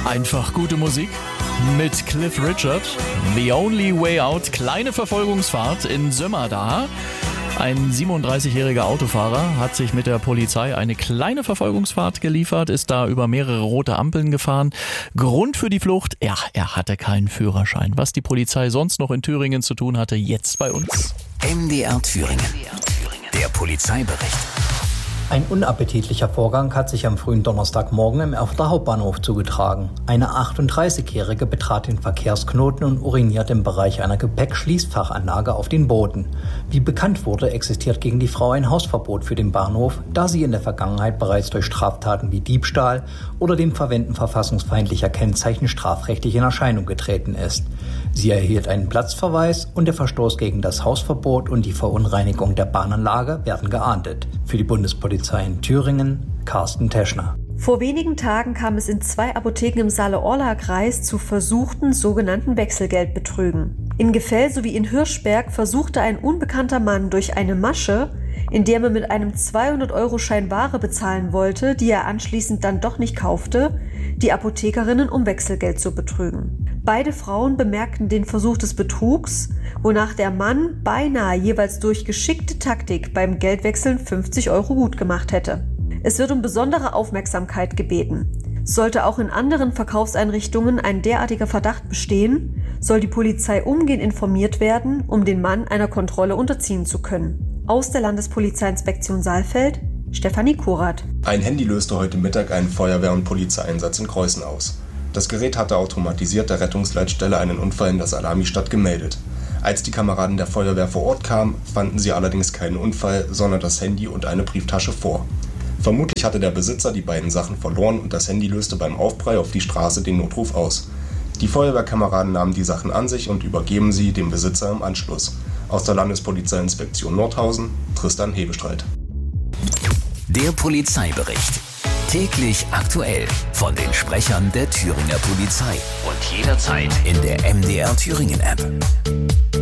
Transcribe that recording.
Einfach gute Musik mit Cliff Richard. The Only Way Out. Kleine Verfolgungsfahrt in Sömmerda. Ein 37-jähriger Autofahrer hat sich mit der Polizei eine kleine Verfolgungsfahrt geliefert, ist da über mehrere rote Ampeln gefahren. Grund für die Flucht? Ja, er hatte keinen Führerschein. Was die Polizei sonst noch in Thüringen zu tun hatte, jetzt bei uns. MDR Thüringen. Der Polizeibericht. Ein unappetitlicher Vorgang hat sich am frühen Donnerstagmorgen im Erfurter Hauptbahnhof zugetragen. Eine 38-Jährige betrat den Verkehrsknoten und uriniert im Bereich einer Gepäckschließfachanlage auf den Boden. Wie bekannt wurde, existiert gegen die Frau ein Hausverbot für den Bahnhof, da sie in der Vergangenheit bereits durch Straftaten wie Diebstahl oder dem Verwenden verfassungsfeindlicher Kennzeichen strafrechtlich in Erscheinung getreten ist. Sie erhielt einen Platzverweis und der Verstoß gegen das Hausverbot und die Verunreinigung der Bahnanlage werden geahndet. Für die Bundespolizei in Thüringen, Carsten Teschner. Vor wenigen Tagen kam es in 2 Apotheken im Saale-Orla-Kreis zu versuchten sogenannten Wechselgeldbetrügen. In Gefell sowie in Hirschberg versuchte ein unbekannter Mann durch eine Masche, in der man mit einem 200-Euro-Schein Ware bezahlen wollte, die er anschließend dann doch nicht kaufte, die Apothekerinnen um Wechselgeld zu betrügen. Beide Frauen bemerkten den Versuch des Betrugs, wonach der Mann beinahe jeweils durch geschickte Taktik beim Geldwechseln 50 Euro gut gemacht hätte. Es wird um besondere Aufmerksamkeit gebeten. Sollte auch in anderen Verkaufseinrichtungen ein derartiger Verdacht bestehen, soll die Polizei umgehend informiert werden, um den Mann einer Kontrolle unterziehen zu können. Aus der Landespolizeiinspektion Saalfeld, Stefanie Kurath. Ein Handy löste heute Mittag einen Feuerwehr- und Polizeieinsatz in Kreußen aus. Das Gerät hatte automatisiert der Rettungsleitstelle einen Unfall in der Salamistadt gemeldet. Als die Kameraden der Feuerwehr vor Ort kamen, fanden sie allerdings keinen Unfall, sondern das Handy und eine Brieftasche vor. Vermutlich hatte der Besitzer die beiden Sachen verloren und das Handy löste beim Aufprall auf die Straße den Notruf aus. Die Feuerwehrkameraden nahmen die Sachen an sich und übergeben sie dem Besitzer im Anschluss. Aus der Landespolizeiinspektion Nordhausen, Tristan Hebestreit. Der Polizeibericht. Täglich aktuell von den Sprechern der Thüringer Polizei und jederzeit in der MDR Thüringen App.